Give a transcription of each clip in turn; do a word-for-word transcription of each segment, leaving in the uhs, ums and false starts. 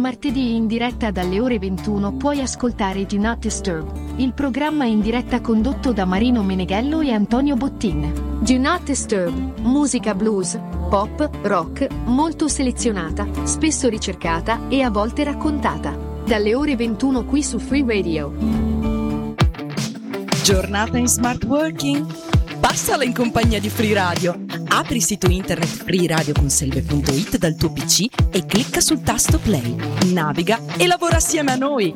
martedì in diretta dalle ore ventuno puoi ascoltare Do Not Disturb, il programma in diretta condotto da Marino Meneghello e Antonio Bottin. Do Not Disturb, musica blues, pop, rock, molto selezionata, spesso ricercata e a volte raccontata. Dalle ore ventuno qui su Free Radio. Giornata in smart working? Passala in compagnia di Free Radio. Apri il sito internet free radio conselve punto it dal tuo P C e clicca sul tasto play. Naviga e lavora assieme a noi.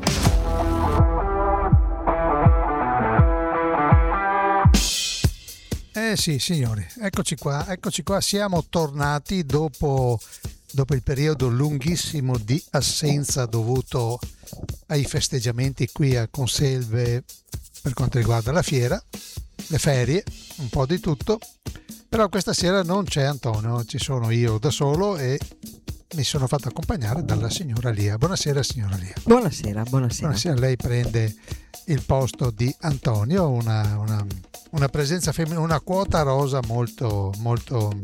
Eh sì, signori, eccoci qua, eccoci qua, siamo tornati dopo, dopo il periodo lunghissimo di assenza dovuto ai festeggiamenti qui a Conselve per quanto riguarda la fiera, le ferie, un po' di tutto. Però questa sera non c'è Antonio, ci sono io da solo e mi sono fatto accompagnare dalla signora Lia. Buonasera signora Lia. Buonasera, buonasera. Buonasera, lei prende il posto di Antonio, una, una, una presenza femminile, una quota rosa molto, molto,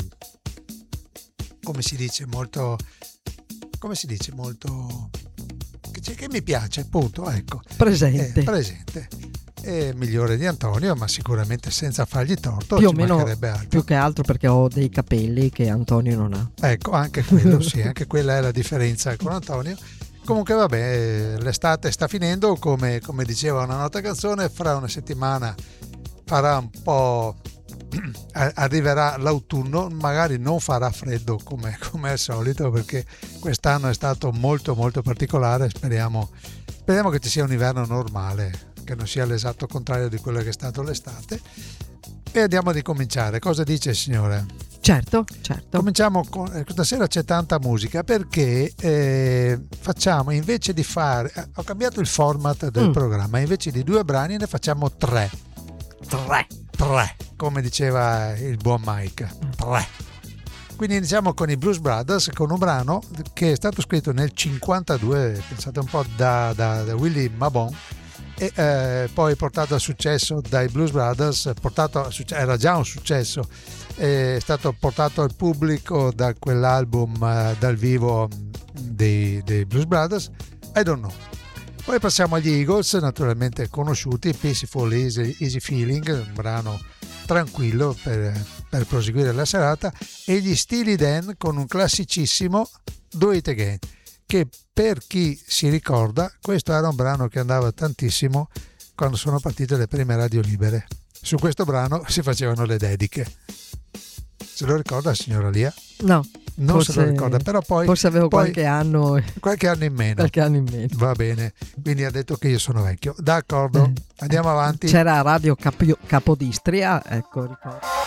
come si dice, molto, come si dice, molto, che, che mi piace, appunto, ecco. Presente. Eh, presente. È migliore di Antonio, ma sicuramente senza fargli torto, più ci o meno, mancherebbe altro. più che altro perché ho dei capelli che Antonio non ha. Ecco, anche quello sì, anche quella è la differenza con Antonio. Comunque vabbè, l'estate sta finendo, come, come diceva una nota canzone, fra una settimana farà un po', arriverà l'autunno, magari non farà freddo come, come al solito, perché quest'anno è stato molto molto particolare. Speriamo, speriamo che ci sia un inverno normale, che non sia l'esatto contrario di quello che è stato l'estate. E andiamo a ricominciare. Cosa dice il signore? Certo, certo. Cominciamo con, eh, questa sera c'è tanta musica perché eh, facciamo, invece di fare, eh, ho cambiato il format del mm. programma, invece di due brani ne facciamo tre. Tre. Tre, come diceva il buon Mike. Tre. Quindi iniziamo con i Blues Brothers, con un brano che è stato scritto nel cinquantadue, pensate un po', da, da, da Willie Mabon, e eh, poi portato a successo dai Blues Brothers, portato a successo, era già un successo, è stato portato al pubblico da quell'album eh, dal vivo dei, dei Blues Brothers, I Don't Know. Poi passiamo agli Eagles, naturalmente conosciuti, Peaceful Easy, Easy Feeling, un brano tranquillo per, per proseguire la serata, e gli Steely Dan con un classicissimo Do It Again, che per chi si ricorda, questo era un brano che andava tantissimo quando sono partite le prime radio libere. Su questo brano si facevano le dediche. Se lo ricorda signora Lia? No. Non forse, se lo ricorda, però poi... Forse avevo poi, qualche anno... Qualche anno in meno. Qualche anno in meno. Va bene, quindi ha detto che io sono vecchio. D'accordo, eh. andiamo avanti. C'era Radio Capo, Capodistria, ecco, ricordo.